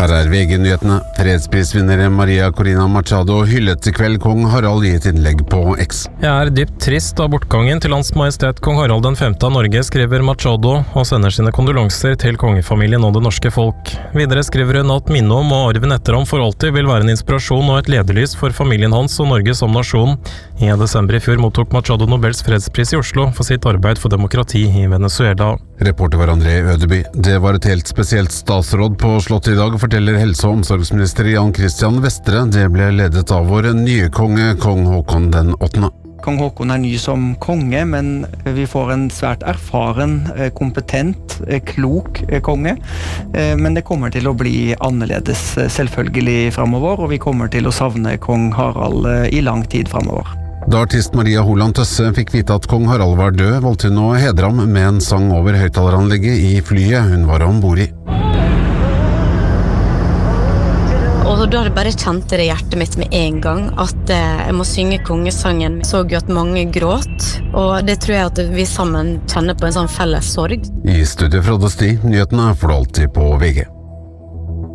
Her VG-nyhetene. Fredsprisvinnere Maria Corina Machado hyllet I kveld kong Harald I et innlegg på X. Jeg dypt trist av bortgangen til Hans Majestet kong Harald den 5. av Norge, skriver Machado, og sender sine kondolanser til kongefamilien og det norske folk. Videre skriver hun at minnet om og arven etter ham for alltid vil være en inspirasjon og et lederlys for familien hans og Norge som nasjon. I desember I fjor mottok Machado Nobels fredspris I Oslo for sitt arbeid for demokrati I Venezuela. Reporter var André Ødeby. Det var et helt spesielt statsråd på Slottet I dag, forteller helse- og omsorgsminister Jan Christian Vestre. Det ble ledet av vår nye konge, kong Håkon den 8. Kong Håkon ny som konge, men vi får en svært erfaren, kompetent, klok konge. Men det kommer til å bli annerledes selvfølgelig fremover, og vi kommer til å savne kong Harald I lang tid fremover. Da artist Maria Holand Tøsse fikk vite at kong Harald var død, valgte hun å hedre ham med en sang over høyttaleranlegget I flyet hun var ombord I. Og da bare kjente det hjertet mitt med en gang at jeg må synge kongesangen. Jeg så jo at mange gråt, og det tror jeg at vi sammen kjenner på en sånn felles sorg. I studiet fra Frode Sti, nyhetene får du alltid på VG.